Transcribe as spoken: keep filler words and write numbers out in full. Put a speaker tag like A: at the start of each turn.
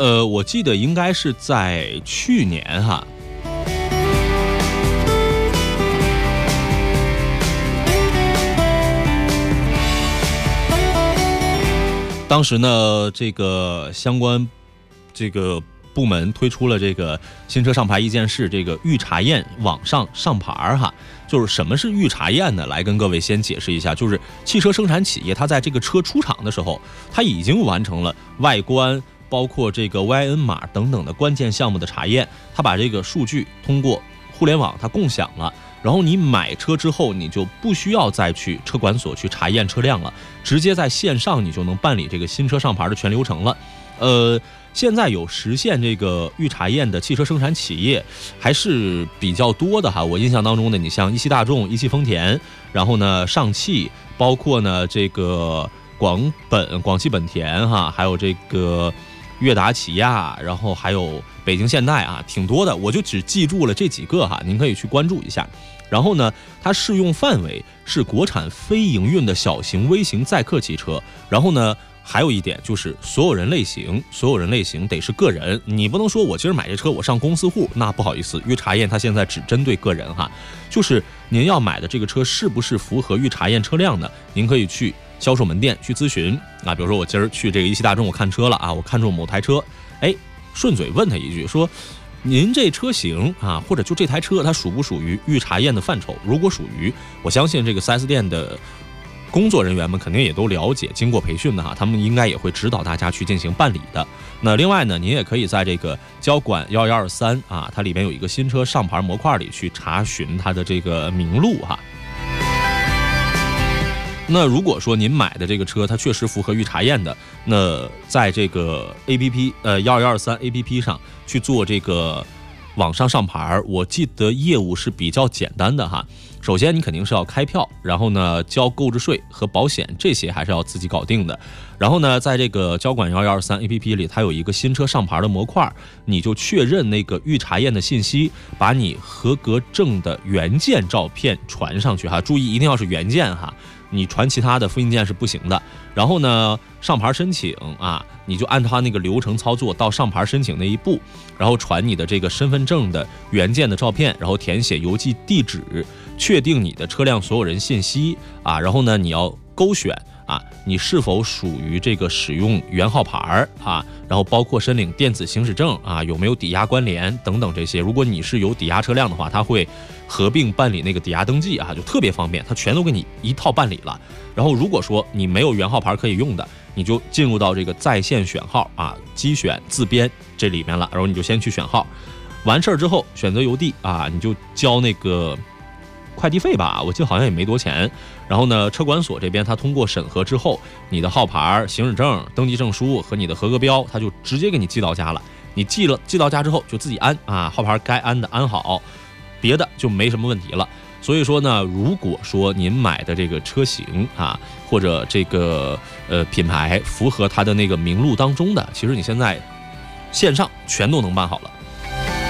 A: 呃，我记得应该是在去年哈。当时呢，这个相关这个部门推出了这个新车上牌一件事，这个预查验网上上牌哈。就是什么是预查验呢？来跟各位先解释一下，就是汽车生产企业它在这个车出厂的时候，它已经完成了外观，包括这个 Y N 码等等的关键项目的查验，它把这个数据通过互联网它共享了。然后你买车之后，你就不需要再去车管所去查验车辆了，直接在线上你就能办理这个新车上牌的全流程了。呃，现在有实现这个预查验的汽车生产企业还是比较多的哈。我印象当中呢，你像一汽大众、一汽丰田，然后呢上汽，包括呢这个广本、广汽本田哈，还有这个悦达起亚，然后还有北京现代啊，挺多的，我就只记住了这几个哈，您可以去关注一下。然后呢，它适用范围是国产非营运的小型微型载客汽车。然后呢，还有一点就是所有人类型，所有人类型得是个人，你不能说我今儿买这车我上公司户，那不好意思，预查验它现在只针对个人哈，就是您要买的这个车是不是符合预查验车辆的，您可以去销售门店去咨询啊。比如说我今儿去这个一汽大众，我看车了啊，我看中某台车，哎，顺嘴问他一句说，您这车型啊，或者就这台车它属不属于预查验的范畴？如果属于，我相信这个 四 S 店的工作人员们肯定也都了解，经过培训的哈，他们应该也会指导大家去进行办理的。那另外呢，您也可以在这个交管一一二三啊，它里面有一个新车上牌模块里去查询它的这个名录哈。那如果说您买的这个车它确实符合预查验的，那在这个 A P P 呃一一二三 A P P 上去做这个网上上牌，我记得业务是比较简单的哈。首先你肯定是要开票，然后呢交购置税和保险，这些还是要自己搞定的。然后呢，在这个交管一一二三 A P P 里，它有一个新车上牌的模块，你就确认那个预查验的信息，把你合格证的原件照片传上去哈，注意一定要是原件哈。你传其他的复印件是不行的。然后呢，上牌申请啊，你就按他那个流程操作到上牌申请那一步，然后传你的这个身份证的原件的照片，然后填写邮寄地址，确定你的车辆所有人信息啊，然后呢，你要勾选啊，你是否属于这个使用原号牌啊，然后包括申领电子行驶证啊，有没有抵押关联等等这些。如果你是有抵押车辆的话，它会合并办理那个抵押登记啊，就特别方便，它全都给你一套办理了。然后如果说你没有原号牌可以用的，你就进入到这个在线选号啊，机选自编这里面了，然后你就先去选号，完事儿之后选择邮递啊，你就交那个快递费吧，我记得好像也没多钱。然后呢，车管所这边它通过审核之后，你的号牌、行驶证、登记证书和你的合格标，它就直接给你寄到家了。你寄了寄到家之后就自己安啊，号牌该安的安好，别的就没什么问题了。所以说呢，如果说您买的这个车型啊，或者这个呃品牌符合它的那个名录当中的，其实你现在线上全都能办好了。